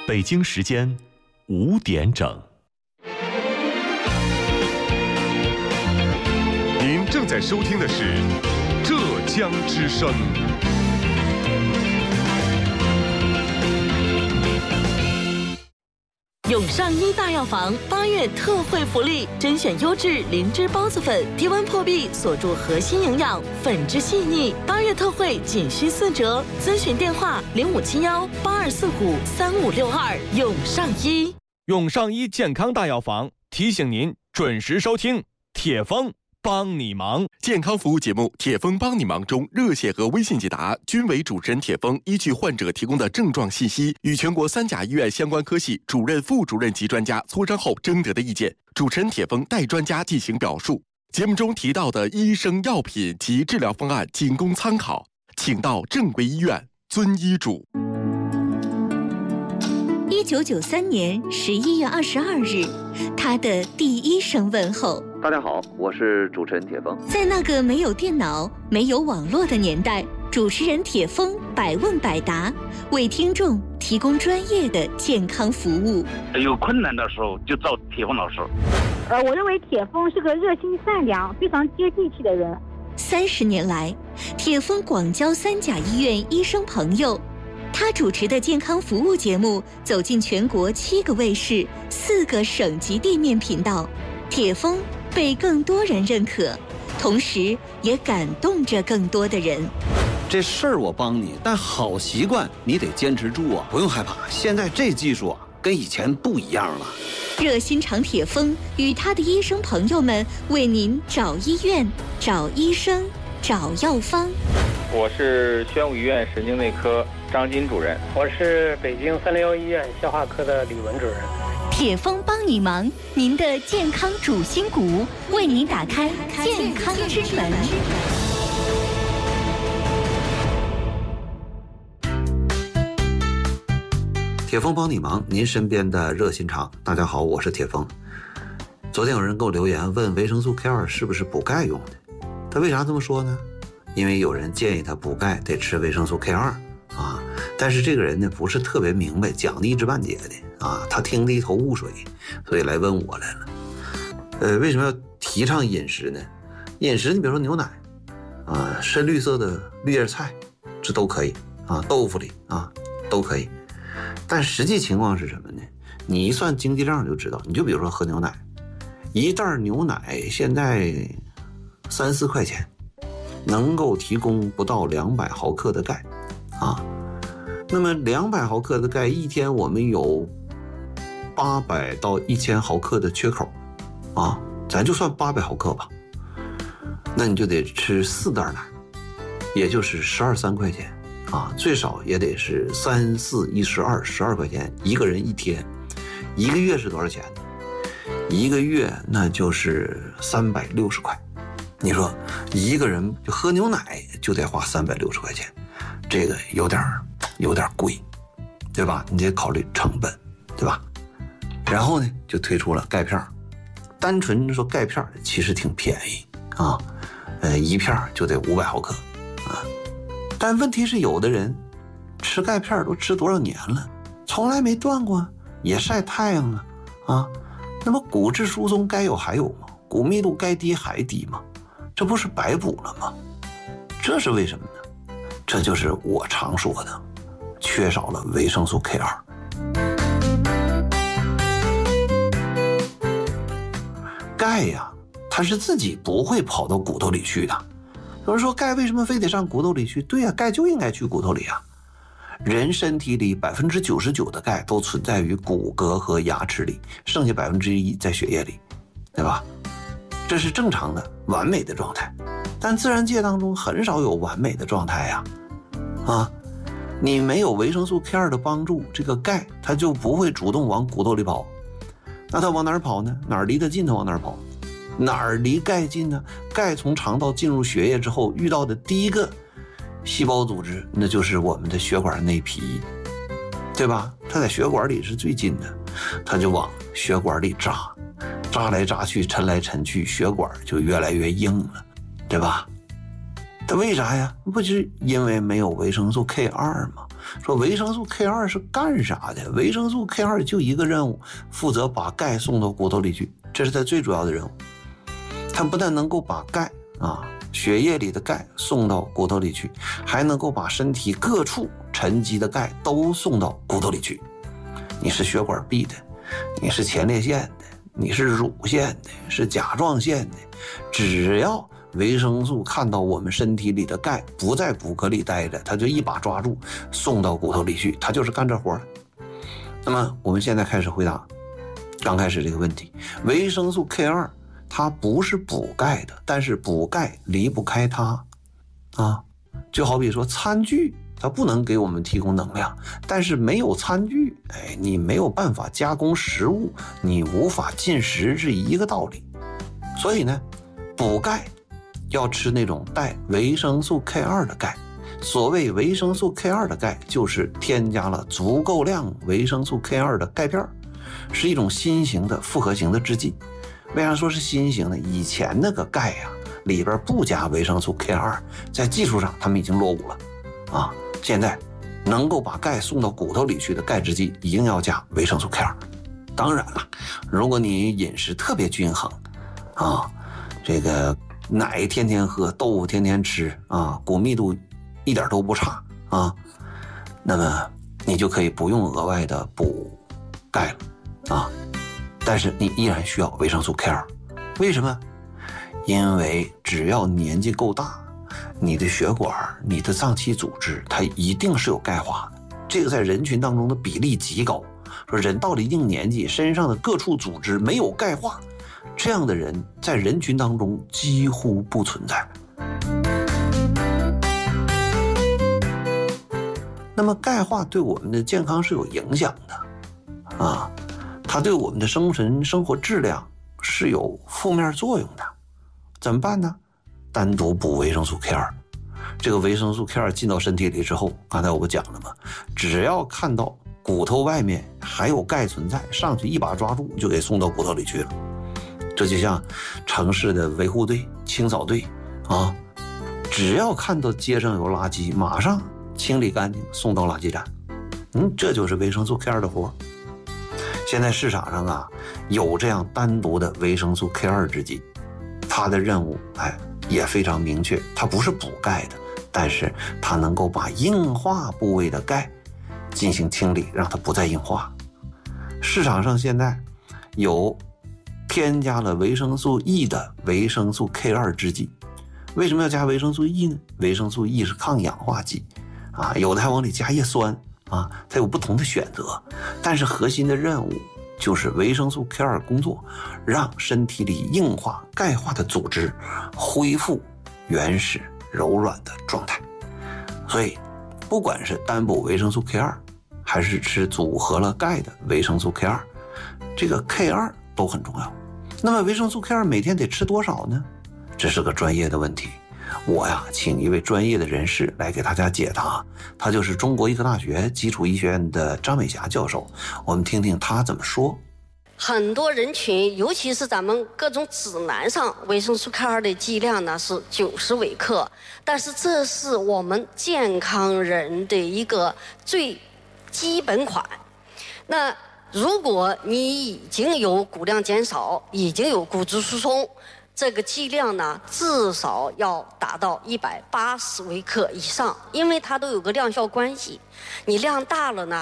北京时间5点整。 您正在收听的是浙江之声。 永上医大药房8月特惠福利，甄选优质灵芝孢子粉，低温破壁，锁住核心营养，粉质细腻。8月特惠仅需4折，咨询电话057182453562。永上医， 永上医健康大药房提醒您准时收听铁峰帮你忙健康服务节目《铁峰帮你忙》中，热线和微信解答均为主持人铁峰依据患者提供的症状信息，与全国3甲医院相关科系主任、副主任级专家磋商后征得的意见，主持人铁峰代专家进行表述。节目中提到的医生、药品及治疗方案仅供参考，请到正规医院遵医嘱。 1993年11月22日，他的第一声问候。 大家好，我是主持人铁峰。 在那个没有电脑、没有网络的年代，主持人铁峰百问百答，为听众提供专业的健康服务。 有困难的时候就找铁峰老师。 我认为铁峰是个热心善良、非常接地气的人。 30年来，铁峰广交3甲医院医生朋友。他主持的健康服务节目走进全国7个卫视、4个省级地面频道，铁峰被更多人认可，同时也感动着更多的人。 这事儿我帮你，但好习惯你得坚持住啊！不用害怕，现在这技术啊跟以前不一样了。 热心肠铁峰与他的医生朋友们为您找医院、找医生、找药方。 我是宣武医院神经内科张金主任。 我是北京361医院消化科的李文主任。 铁峰帮你忙，您的健康主心骨，为您打开健康之门。 铁峰帮你忙，您身边的热心肠。大家好，我是铁峰。昨天有人给我留言问维生素 K2 是不是补钙用的，他为啥这么说呢？因为有人建议他补钙得吃维生素 K2 啊，但是这个人呢不是特别明白，讲的一知半解的啊，他听得一头雾水，所以来问我来了。为什么要提倡饮食呢？饮食你比如说牛奶啊，深绿色的绿叶菜，这都可以啊，豆腐里啊都可以。但实际情况是什么呢？你一算经济量就知道，你就比如说喝牛奶，一袋牛奶现在3、4块钱。能够提供不到200毫克的钙啊，那么200毫克的钙，一天我们有800到1000毫克的缺口啊，咱就算800毫克吧，那你就得吃4袋奶，也就是12、3块钱啊，最少也得是3、4、12块钱，一个人一天，一个月是多少钱呢？一个月那就是360块。你说一个人就喝牛奶就得花360块钱，这个有点贵，对吧？你得考虑成本，对吧？然后呢，就推出了钙片，单纯说钙片其实挺便宜啊，一片就得500毫克啊。但问题是，有的人吃钙片都吃多少年了，从来没断过，也晒太阳了啊。那么骨质疏松该有还有吗？骨密度该低还低吗？这不是白补了吗？这是为什么呢？这就是我常说的，缺少了维生素 K2。钙呀，它是自己不会跑到骨头里去的。有人说钙为什么非得上骨头里去？对呀，钙就应该去骨头里啊。人身体里99%的钙都存在于骨骼和牙齿里，剩下1%在血液里，对吧？这是正常的完美的状态，但自然界当中很少有完美的状态呀。啊，你没有维生素 K2 的帮助，这个钙它就不会主动往骨头里跑。那它往哪儿跑呢？哪儿离得近它往哪儿跑。哪儿离钙近呢？钙从肠道进入血液之后遇到的第一个细胞组织，那就是我们的血管内皮，对吧？它在血管里是最近的，它就往血管里扎，扎来扎去，抻来抻去，血管就越来越硬了，对吧？它为啥呀？不就是因为没有维生素 K2 吗？ 说维生素 K2 是干啥的？维生素 K2 就一个任务，负责把钙送到骨头里去，这是它最主要的任务。它不但能够把钙血液里的钙送到骨头里去，还能够把身体各处沉积的钙都送到骨头里去。你是血管壁的，你是前列腺的，你是乳腺的，是甲状腺的，只要维生素看到我们身体里的钙不在骨骼里待着，它就一把抓住送到骨头里去，它就是干这活的。那么我们现在开始回答刚开始这个问题。维生素 K2 它不是补钙的，但是补钙离不开它就好比说餐具它不能给我们提供能量，但是没有餐具你没有办法加工食物，你无法进食，是一个道理。所以呢，补钙要吃那种带维生素 K2 的钙。所谓维生素 K2 的钙，就是添加了足够量维生素 K2 的钙片，是一种新型的复合型的制剂。为啥说是新型呢？以前那个钙里边不加维生素 K2， 在技术上他们已经落伍了现在能够把钙送到骨头里去的钙制剂一定要加维生素 K2。当然了，如果你饮食特别均衡这个奶天天喝，豆腐天天吃骨密度一点都不差那么你就可以不用额外的补钙了但是你依然需要维生素 K2。 为什么？因为只要年纪够大，你的血管、你的脏器组织它一定是有钙化的，这个在人群当中的比例极高。说人到了一定年纪，身上的各处组织没有钙化，这样的人在人群当中几乎不存在。那么钙化对我们的健康是有影响的它对我们的生活质量是有负面作用的。怎么办呢？单独补维生素 K2。 这个维生素 K2 进到身体里之后，刚才我不讲了吗？只要看到骨头外面还有钙存在，上去一把抓住就给送到骨头里去了。这就像城市的维护队、清扫队只要看到街上有垃圾，马上清理干净送到垃圾站。这就是维生素 K2 的活。现在市场上有这样单独的维生素 K2 制剂，它的任务也非常明确，它不是补钙的，但是它能够把硬化部位的钙进行清理，让它不再硬化。市场上现在有添加了维生素 E 的维生素 K2 制剂。为什么要加维生素 E 呢？维生素 E 是抗氧化剂有的还往里加叶酸它有不同的选择，但是核心的任务就是维生素 K2 工作，让身体里硬化、钙化的组织恢复原始柔软的状态。所以不管是单补维生素 K2 还是吃组合了钙的维生素 K2， 这个 K2 都很重要。那么维生素 K2 每天得吃多少呢？这是个专业的问题，我请一位专业的人士来给大家解答，他就是中国医科大学基础医学院的张美霞教授，我们听听他怎么说。 很多人群，尤其是咱们各种指南上，维生素 K2 的剂量呢是90微克，但是这是我们健康人的一个最基本款。那如果你已经有骨量减少，已经有骨质疏松，这个剂量呢至少要达到180微克以上，因为它都有个量效关系。你量大了呢，